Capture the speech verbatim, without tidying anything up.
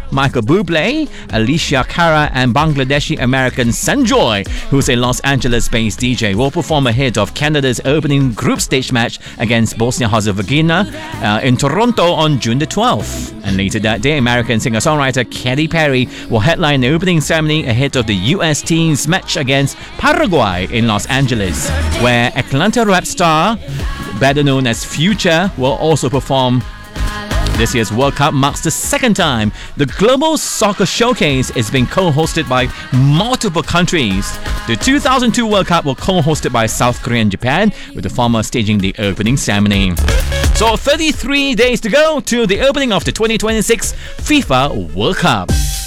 Michael Bublé, Alicia Cara, and Bangladeshi-American Sanjoy, who's a Los Angeles-based D J, will perform ahead of Canada's opening group stage match against Bosnia-Herzegovina uh, in Toronto on June the twelfth. And later that day, American singer-songwriter Katy Perry will headline the opening ceremony ahead of the U S team's match against Paraguay in Los Angeles, where Atlanta rap star, better known as Future, will also perform. This year's World Cup marks the second time the Global Soccer Showcase is being co-hosted by multiple countries. The two thousand two World Cup was co-hosted by South Korea and Japan, with the former staging the opening ceremony. So thirty-three days to go to the opening of the twenty twenty-six FIFA World Cup.